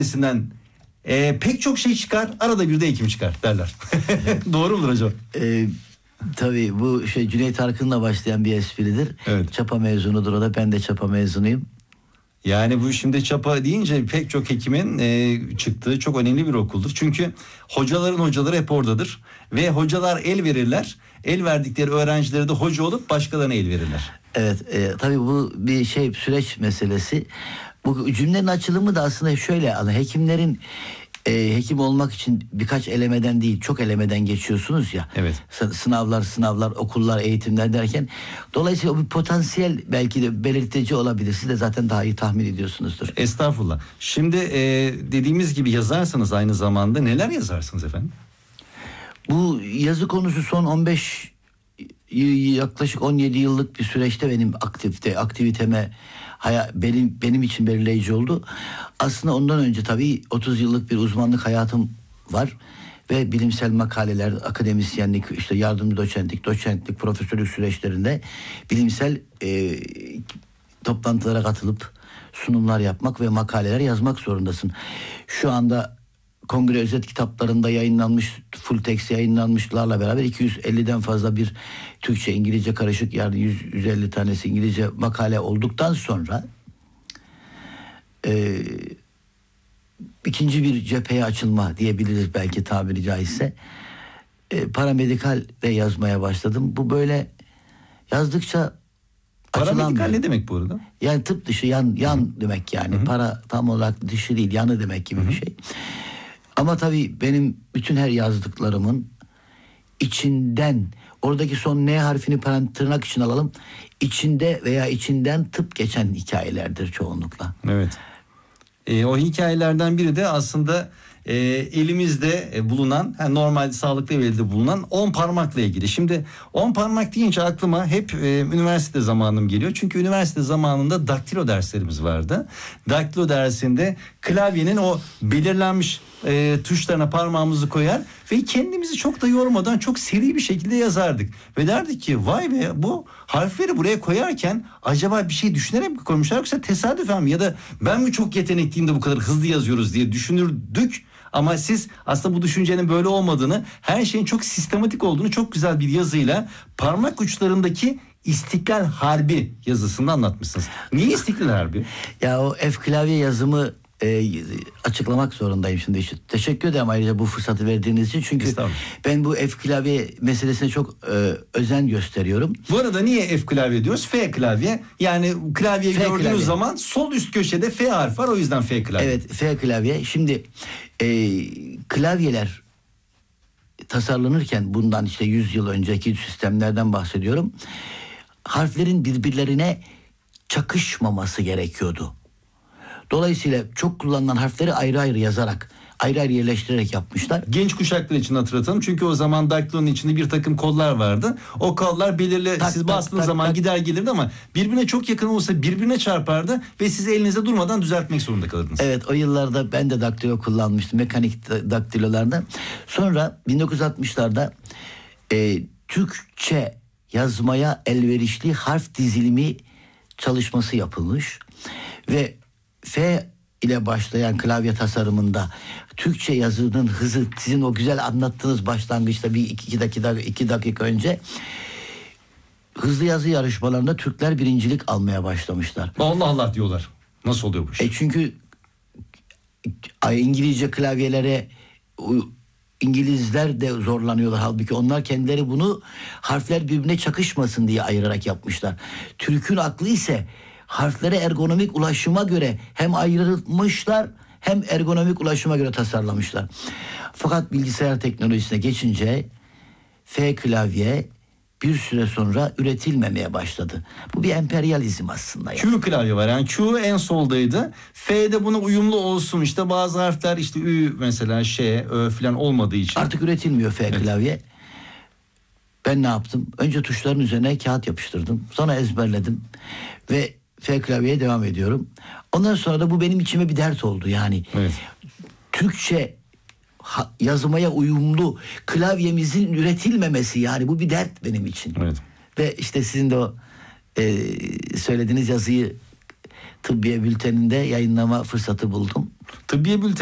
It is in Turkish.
Sinden pek çok şey çıkar, arada bir de ekim çıkar derler. Doğru mudur acaba? Tabii bu Cüneyt Arkın'la başlayan bir espridir. Evet. Çapa mezunudur o da. Ben de Çapa mezunuyum. Yani bu şimdi Çapa deyince pek çok hekimin çıktığı çok önemli bir okuldur. Çünkü hocaların hocaları hep oradadır. Ve hocalar el verirler. El verdikleri öğrencileri de hoca olup başkalarına el verirler. Evet, tabii bu bir süreç meselesi. Bu cümlenin açılımı da aslında şöyle, yani hekimlerin hekim olmak için birkaç elemeden değil, çok elemeden geçiyorsunuz ya. Evet. Sınavlar, okullar, eğitimler derken, dolayısıyla o bir potansiyel belki de belirtici olabilir. Siz de zaten daha iyi tahmin ediyorsunuzdur. Estağfurullah. Şimdi dediğimiz gibi yazarsanız aynı zamanda neler yazarsınız efendim? Bu yazı konusu son 15 yaklaşık 17 yıllık bir süreçte benim aktiviteme benim için belirleyici oldu. Aslında ondan önce tabii 30 yıllık bir uzmanlık hayatım var ve bilimsel makaleler, akademisyenlik, işte yardımcı doçentlik, profesörlük süreçlerinde bilimsel toplantılara katılıp sunumlar yapmak ve makaleler yazmak zorundasın. Şu anda kongre özet kitaplarında yayınlanmış, full text yayınlanmışlarla beraber 250'den fazla bir Türkçe, İngilizce karışık, yani 150 tanesi İngilizce makale olduktan sonra ikinci bir cepheye açılma diyebiliriz belki, tabiri caizse. Paramedikal de yazmaya başladım. Bu böyle yazdıkça Paramedikal ne demek bu arada? Yani tıp dışı, yan demek yani. Hı-hı. Para tam olarak dışı değil, yanı demek gibi. Hı-hı. Bir şey. Ama tabii benim bütün her yazdıklarımın içinden, oradaki son N harfini tırnak için alalım, içinde veya içinden tıp geçen hikayelerdir çoğunlukla. Evet. O hikayelerden biri de aslında elimizde bulunan, normal sağlıklı evde bulunan 10 parmakla ilgili. Şimdi 10 parmak deyince aklıma hep üniversite zamanım geliyor. Çünkü üniversite zamanında daktilo derslerimiz vardı. Daktilo dersinde klavyenin o belirlenmiş tuşlarına parmağımızı koyar ve kendimizi çok da yormadan çok seri bir şekilde yazardık. Ve derdik ki vay be, bu harfleri buraya koyarken acaba bir şey düşünerek mi koymuşlar, yoksa tesadüfen mi, ya da ben mi çok yetenekliyim de bu kadar hızlı yazıyoruz diye düşünürdük. Ama siz aslında bu düşüncenin böyle olmadığını, her şeyin çok sistematik olduğunu çok güzel bir yazıyla parmak uçlarındaki İstiklal Harbi yazısında anlatmışsınız. Niye İstiklal Harbi? Ya o F klavye yazımı açıklamak zorundayım şimdi. Teşekkür ederim ayrıca bu fırsatı verdiğiniz için. Çünkü ben bu F klavye meselesine çok özen gösteriyorum. Bu arada niye F klavye diyoruz? F klavye. Yani klavyeyi gördüğünüz zaman sol üst köşede F harfi var, o yüzden F klavye. Evet, F klavye. Şimdi klavyeler tasarlanırken, bundan 100 yıl önceki sistemlerden bahsediyorum. Harflerin birbirlerine çakışmaması gerekiyordu. Dolayısıyla çok kullanılan harfleri ayrı ayrı yazarak, ayrı ayrı yerleştirerek yapmışlar. Genç kuşaklar için hatırlatalım. Çünkü o zaman daktilonun içinde bir takım kollar vardı. O kollar belirli, siz bastığınız zaman gider gelirdi ama birbirine çok yakın olursa birbirine çarpardı ve siz elinizde durmadan düzeltmek zorunda kalırdınız. Evet, o yıllarda ben de daktilo kullanmıştım. Mekanik daktilolarda. Sonra 1960'larda Türkçe yazmaya elverişli harf dizilimi çalışması yapılmış ve F ile başlayan klavye tasarımında Türkçe yazının hızı, sizin o güzel anlattığınız başlangıçta bir iki dakika önce, hızlı yazı yarışmalarında Türkler birincilik almaya başlamışlar. Allah Allah diyorlar. Nasıl oluyor bu iş? Çünkü İngilizce klavyelere İngilizler de zorlanıyorlar, halbuki onlar kendileri bunu harfler birbirine çakışmasın diye ayırarak yapmışlar. Türk'ün aklı ise harflere ergonomik ulaşıma göre hem ayrılmışlar hem ergonomik ulaşıma göre tasarlamışlar. Fakat bilgisayar teknolojisine geçince F klavye bir süre sonra üretilmemeye başladı. Bu bir emperyalizm aslında. Yani. Q klavye var, yani Q en soldaydı. F'de buna uyumlu olsun, bazı harfler Ü mesela Ö falan olmadığı için. Artık üretilmiyor F klavye. Ben ne yaptım? Önce tuşların üzerine kağıt yapıştırdım. Sonra ezberledim ve F klavyeye devam ediyorum. Ondan sonra da bu benim içime bir dert oldu yani. Evet. Türkçe yazmaya uyumlu klavyemizin üretilmemesi, yani bu bir dert benim için. Evet. Ve sizin de o söylediğiniz yazıyı Tıbbiye Bülteni'nde yayınlama fırsatı buldum. Tıbbiye bülteni